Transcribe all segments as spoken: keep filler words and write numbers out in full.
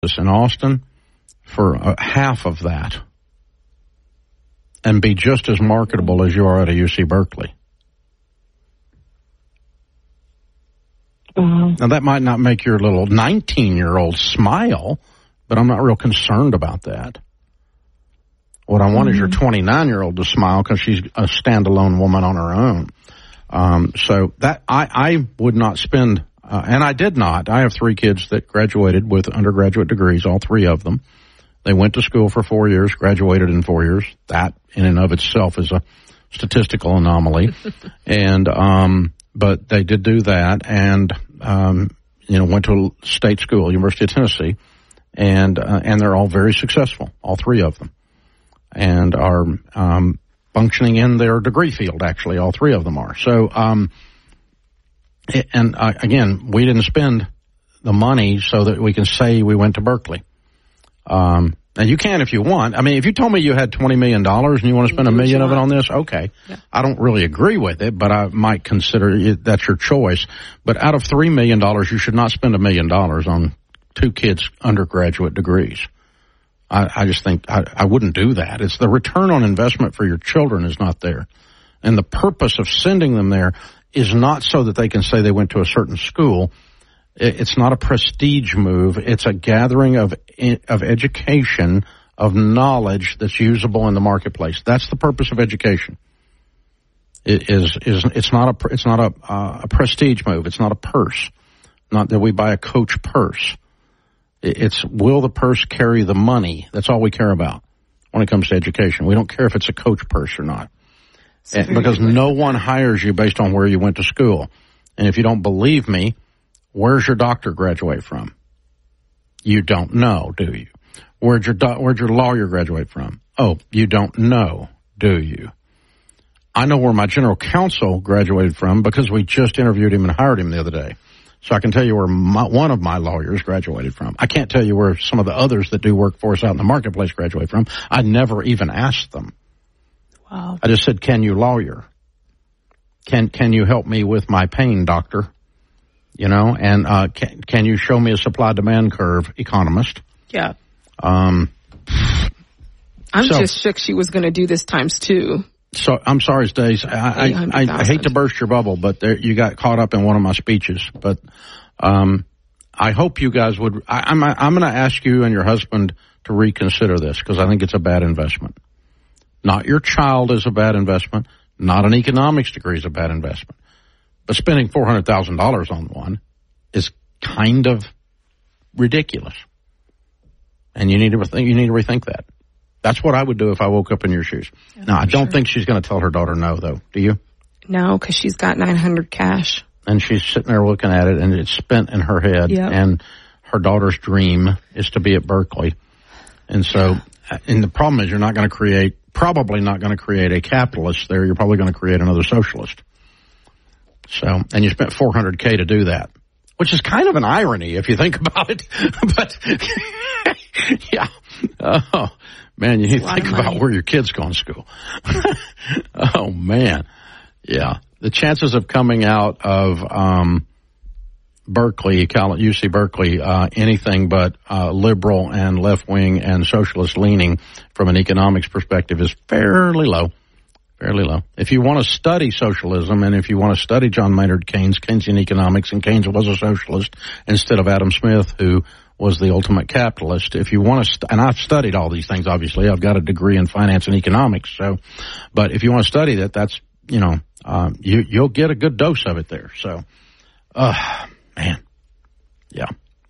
campus in Austin for uh, half of that and be just as marketable as you are at a U C Berkeley. Wow. Now, that might not make your little nineteen-year-old smile, but I'm not real concerned about that. What I want mm-hmm. is your twenty-nine-year-old to smile because she's a standalone woman on her own. Um, so that I, I would not spend, uh, and I did not. I have three kids that graduated with undergraduate degrees, all three of them. They went to school for four years, graduated in four years. That in and of itself is a statistical anomaly. and, um, but they did do that and, um, you know, went to a state school, University of Tennessee, and, uh, and they're all very successful, all three of them, and are, um, functioning in their degree field, actually, all three of them are. So, um, and uh, again, we didn't spend the money so that we can say we went to Berkeley. Um, and you can if you want. I mean, if you told me you had twenty million dollars and you want to spend a million of it on this, okay. Yeah. I don't really agree with it, but I might consider it, that's your choice. But out of three million dollars, you should not spend a million dollars on two kids' undergraduate degrees. I, I just think I, I wouldn't do that. It's the return on investment for your children is not there. And the purpose of sending them there is not so that they can say they went to a certain school. It's not a prestige move. It's a gathering of of education, of knowledge that's usable in the marketplace. That's the purpose of education. It is is it's not a it's not a uh, a prestige move. It's not a purse. Not that we buy a Coach purse. It's will the purse carry the money? That's all we care about when it comes to education. We don't care if it's a Coach purse or not, and, because no one hires you based on where you went to school. And if you don't believe me, where's your doctor graduate from? You don't know, do you? Where'd your do- where'd your lawyer graduate from? Oh, you don't know, do you? I know where my general counsel graduated from because we just interviewed him and hired him the other day. So I can tell you where my, one of my lawyers graduated from. I can't tell you where some of the others that do work for us out in the marketplace graduate from. I never even asked them. Wow. I just said, can you lawyer? Can can you help me with my pain, doctor? You know, and uh, can, can you show me a supply-demand curve, economist? Yeah. Um, I'm so, just shook she was going to do this times two. So I'm sorry, Stace. I, I, I, I hate to burst your bubble, but there, you got caught up in one of my speeches. But um, I hope you guys would. I, I'm, I'm going to ask you and your husband to reconsider this because I think it's a bad investment. Not your child is a bad investment. Not an economics degree is a bad investment. But spending four hundred thousand dollars on one is kind of ridiculous. And you need to rethink, you need to rethink that. That's what I would do if I woke up in your shoes. Yeah, now, I don't sure. think she's going to tell her daughter no, though. Do you? No, because she's got nine hundred cash. And she's sitting there looking at it, and it's spent in her head. Yep. And her daughter's dream is to be at Berkeley. And so, and the problem is you're not going to create, probably not going to create a capitalist there. You're probably going to create another socialist. So, and you spent four hundred K to do that, which is kind of an irony if you think about it. But, yeah. Oh, man, you need to think about where your kids go to school. Oh, man. Yeah. The chances of coming out of um, Berkeley, U C Berkeley, uh, anything but uh, liberal and left-wing and socialist leaning from an economics perspective is fairly low. Fairly low. If you want to study socialism and if you want to study John Maynard Keynes, Keynesian economics, and Keynes was a socialist instead of Adam Smith, who was the ultimate capitalist. If you want to, st- and I've studied all these things, obviously. I've got a degree in finance and economics. So, but if you want to study that, that's, you know, um, you, you'll get a good dose of it there. So, uh, man. Yeah.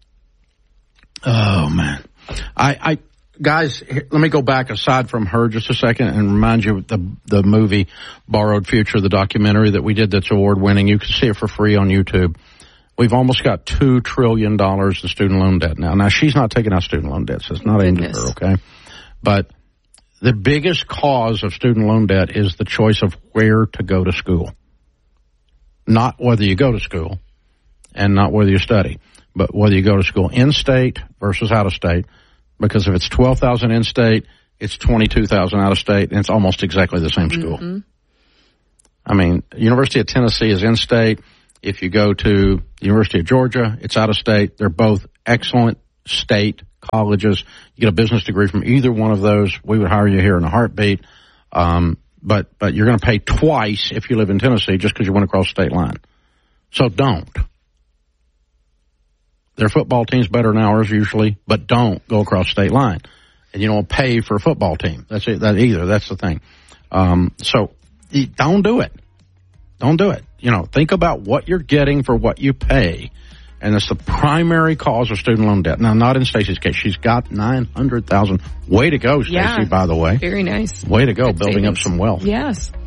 Oh, man. I, I, Guys, let me go back aside from her just a second and remind you of the the movie Borrowed Future, the documentary that we did that's award-winning. You can see it for free on YouTube. We've almost got two trillion dollars in student loan debt now. Now, she's not taking out student loan debt, so it's not aimed at her, okay? But the biggest cause of student loan debt is the choice of where to go to school. Not whether you go to school and not whether you study, but whether you go to school in-state versus out-of-state. Because if it's twelve thousand in-state, it's twenty-two thousand out-of-state, and it's almost exactly the same school. Mm-hmm. I mean, University of Tennessee is in-state. If you go to the University of Georgia, it's out-of-state. They're both excellent state colleges. You get a business degree from either one of those, we would hire you here in a heartbeat. Um, but, but you're going to pay twice if you live in Tennessee just because you went across the state line. So don't. Their football team's better than ours usually, but don't go across the state line. And you don't pay for a football team. That's it, that either. That's the thing. Um, so don't do it. Don't do it. You know, think about what you're getting for what you pay. And it's the primary cause of student loan debt. Now, not in Stacey's case. She's got nine hundred thousand dollars. Way to go, Stacey, yeah, by the way. Very nice. Way to go, Good building savings. up some wealth. Yes.